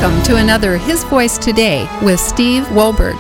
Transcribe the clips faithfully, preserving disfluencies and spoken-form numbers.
Welcome to another His Voice Today with Steve Wohlberg.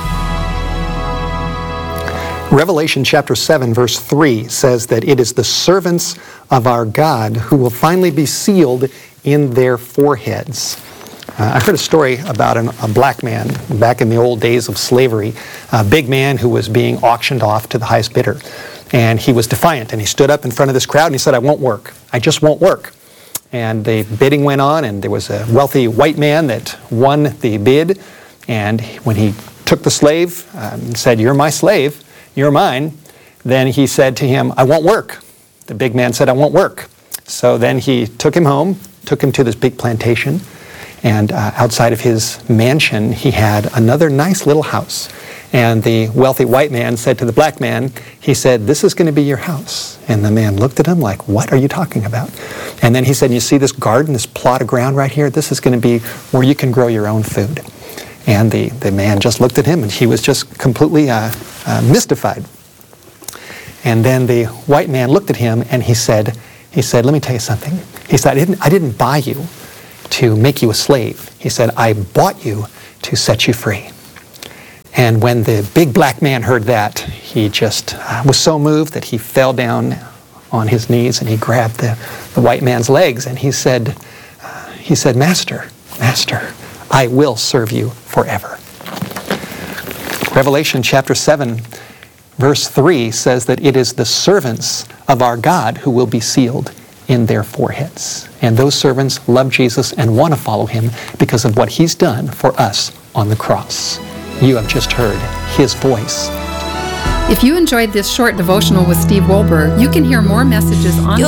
Revelation chapter seven, verse three says that it is the servants of our God who will finally be sealed in their foreheads. Uh, I heard a story about an, a black man back in the old days of slavery, a big man who was being auctioned off to the highest bidder. And he was defiant, and he stood up in front of this crowd and he said, "I won't work. I just won't work." And the bidding went on, and there was a wealthy white man that won the bid. And when he took the slave um, and said, "You're my slave, you're mine," then he said to him, "I won't work." The big man said, "I won't work." So then he took him home, took him to this big plantation, and uh, outside of his mansion, he had another nice little house. And the wealthy white man said to the black man, he said, "This is going to be your house." And the man looked at him like, "What are you talking about?" And then he said, "You see this garden, this plot of ground right here? This is going to be where you can grow your own food." And the, the man just looked at him, and he was just completely uh, uh, mystified. And then the white man looked at him, and he said, he said, "Let me tell you something." He said, I didn't, I didn't buy you to make you a slave. He said, "I bought you to set you free." And when the big black man heard that, he just uh, was so moved that he fell down on his knees and he grabbed the, the white man's legs and he said, uh, he said, "Master, Master, I will serve you forever." Revelation chapter seven, verse three says that it is the servants of our God who will be sealed in their foreheads. And those servants love Jesus and want to follow him because of what he's done for us on the cross. You have just heard His Voice. If you enjoyed this short devotional with Steve Wohlberg, you can hear more messages on